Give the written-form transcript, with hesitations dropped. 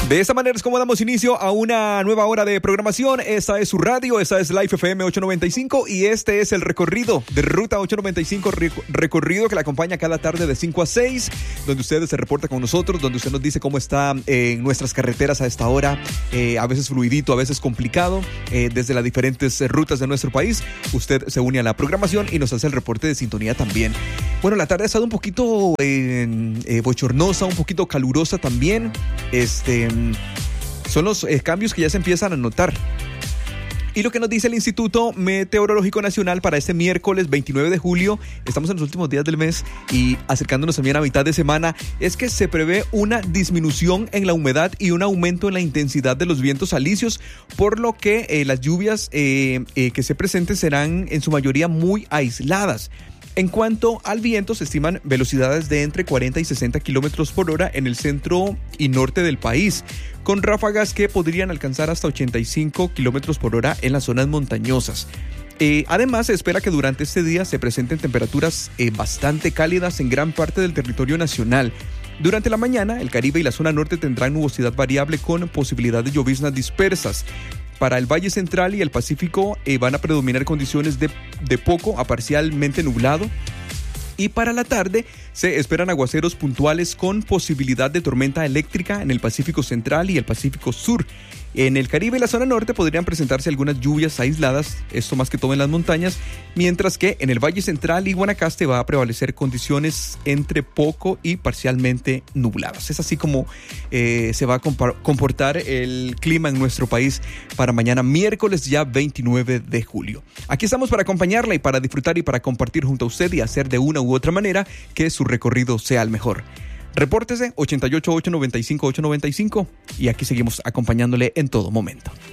De esta manera es como damos inicio a una nueva hora de programación. Esta es su radio, esta es Life FM 895 y este es el recorrido de Ruta 895, recorrido que la acompaña cada tarde de 5 a 6, donde usted se reporta con nosotros, donde usted nos dice cómo está en nuestras carreteras a esta hora, a veces fluidito, a veces complicado, desde las diferentes rutas de nuestro país. Usted se une a la programación y nos hace el reporte de sintonía también. Bueno, la tarde ha estado un poquito bochornosa, un poquito calurosa también. Son los cambios que ya se empiezan a notar. Y lo que nos dice el Instituto Meteorológico Nacional para este miércoles 29 de julio, estamos en los últimos días del mes y acercándonos también a mitad de semana, es que se prevé una disminución en la humedad y un aumento en la intensidad de los vientos alisios, por lo que las lluvias que se presenten serán en su mayoría muy aisladas. En cuanto al viento, se estiman velocidades de entre 40 y 60 kilómetros por hora en el centro y norte del país, con ráfagas que podrían alcanzar hasta 85 kilómetros por hora en las zonas montañosas. Además, se espera que durante este día se presenten temperaturas bastante cálidas en gran parte del territorio nacional. Durante la mañana, el Caribe y la zona norte tendrán nubosidad variable con posibilidad de lloviznas dispersas. Para el Valle Central y el Pacífico van a predominar condiciones de poco a parcialmente nublado. Y para la tarde se esperan aguaceros puntuales con posibilidad de tormenta eléctrica en el Pacífico Central y el Pacífico Sur. En el Caribe y la zona norte podrían presentarse algunas lluvias aisladas, esto más que todo en las montañas, mientras que en el Valle Central y Guanacaste va a prevalecer condiciones entre poco y parcialmente nubladas. Es así como se va a comportar el clima en nuestro país para mañana miércoles ya 29 de julio. Aquí estamos para acompañarla y para disfrutar y para compartir junto a usted y hacer de una u otra manera que su recorrido sea el mejor. Repórtese 88-895-895 y aquí seguimos acompañándole en todo momento.